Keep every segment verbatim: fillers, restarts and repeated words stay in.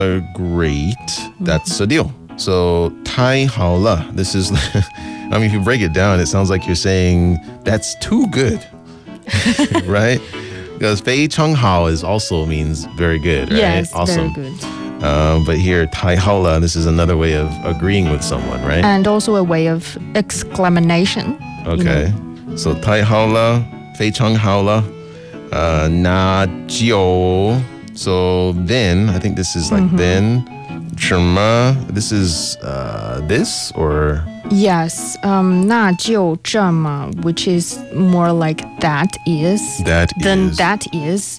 Uh, great. That's a deal. So, 太好了. This is, I mean, if you break it down, it sounds like you're saying that's too good, right? Because 非常好 is also means very good, right? Yes, awesome. very good. Um, but here, 太好了, this is another way of agreeing with someone, right? And also a way of exclamation. Okay. You know? So 太好了, 非常好了, uh, 那就. So then, I think this is like mm-hmm. then. 什么? This is uh, this or? Yes, um, 那就这么, which is more like that is. That then is. that is.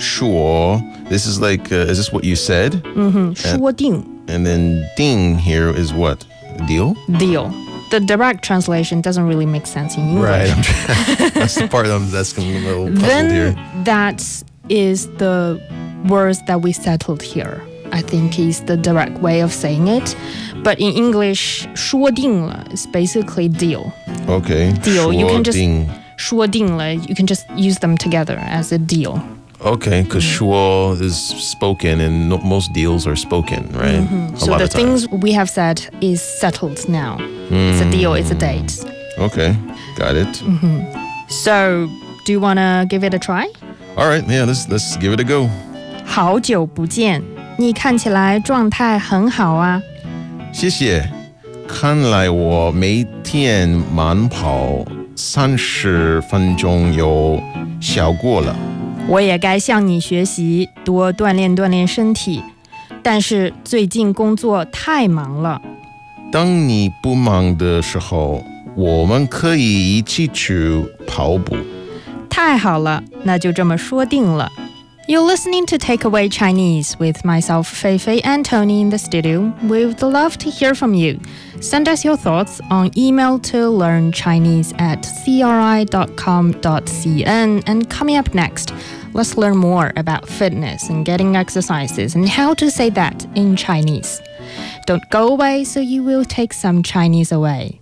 Sure. This is like, uh, is this what you said? Mm-hmm. 说定. And then ding here is what? Deal? Deal. The direct translation doesn't really make sense in English. Right. I'm trying, that's the part I'm that's a little puzzled then here. That is the words that we settled here. I think is the direct way of saying it. But in English, 说定了 is basically deal. Okay. Deal. You can just 说定. 说定了, you can just use them together as a deal. Okay, because mm-hmm. 说 is spoken and no, most deals are spoken, right? Mm-hmm. So the things we have said is settled now. Mm. It's a deal, it's a date. Okay, got it. Mm-hmm. So, do you want to give it a try? All right, yeah, let's, let's give it a go. 好久不见，你看起来状态很好啊。 谢谢。看来我每天慢跑三十分钟有效果了。 我也该向你学习，多锻炼锻炼身体。但是最近工作太忙了。 当你不忙的时候，我们可以一起去跑步。 太好了，那就这么说定了。You're listening to Takeaway Chinese with myself, Fei Fei, and Tony in the studio. We'd love to hear from you. Send us your thoughts on email to learnchinese at c r i dot com dot c n. And coming up next, let's learn more about fitness and getting exercises and how to say that in Chinese. Don't go away, so you will take some Chinese away.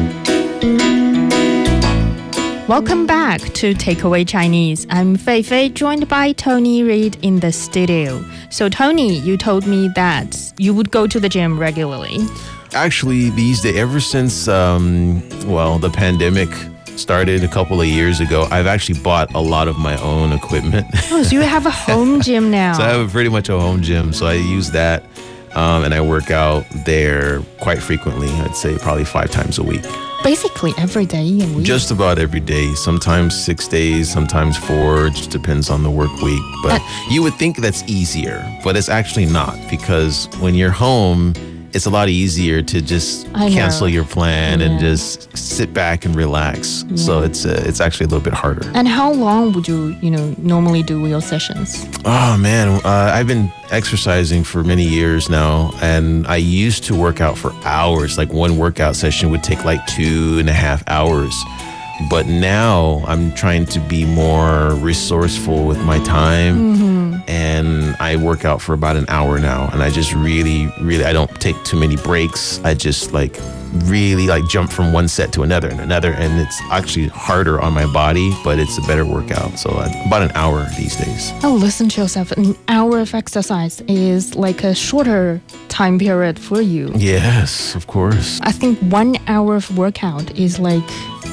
Welcome back to Takeaway Chinese. I'm Fei Fei, joined by Tony Reid in the studio. So Tony, you told me that you would go to the gym regularly. Actually, these days, ever since, um, well, the pandemic started a couple of years ago, I've actually bought a lot of my own equipment. Oh, so you have a home gym now. So I have pretty much a home gym. So I use that um, and I work out there quite frequently. I'd say probably five times a week. Basically every day a week. Just about every day. Sometimes six days, sometimes four. It just depends on the work week. But uh, you would think that's easier, but it's actually not, because when you're home, it's a lot easier to just cancel your plan yeah. and just sit back and relax. Yeah. So it's uh, it's actually a little bit harder. And how long would you, you know, normally do your sessions? Oh, man. Uh, I've been exercising for many years now, and I used to work out for hours. Like one workout session would take like two and a half hours. But now I'm trying to be more resourceful with my time. Mm-hmm. And I work out for about an hour now. And I just really, really, I don't take too many breaks. I just like really like jump from one set to another and another. And it's actually harder on my body, but it's a better workout. So about an hour these days. Oh, listen to yourself. An hour of exercise is like a shorter time period for you. Yes, of course. I think one hour of workout is like,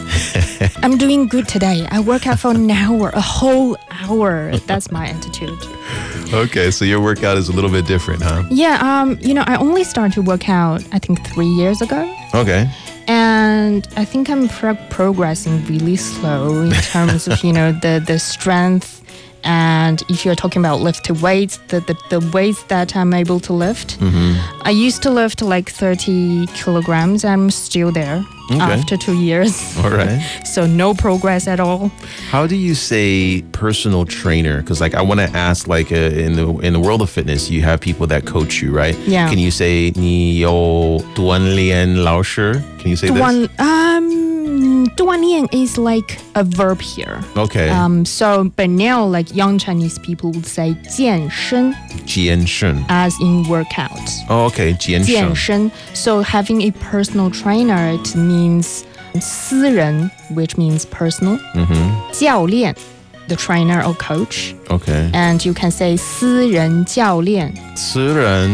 I'm doing good today. I work out for an hour, a whole hour. That's my attitude. Okay, so your workout is a little bit different, huh? Yeah, um, you know, I only started to work out, I think, three years ago. Okay. And I think I'm pro- progressing really slow in terms of, you know, the, the strength. And if you're talking about lifting weights, the, the, the weights that I'm able to lift, mm-hmm. I used to lift like thirty kilograms. I'm still there okay. after two years. All right. So no progress at all. How do you say personal trainer? Because like I want to ask, like uh, in the in the world of fitness, you have people that coach you, right? Yeah. Can you say 你有锻炼老师? Can you say this? Um. 锻炼 is like a verb here. Okay. Um. So, but now, like young Chinese people would say 健身. 健身. As in workout. Oh, okay. 健身. 健身. So having a personal trainer, it means 私人, which means personal. Mm-hmm. 教练, the trainer or coach. Okay. And you can say 私人教练. 私人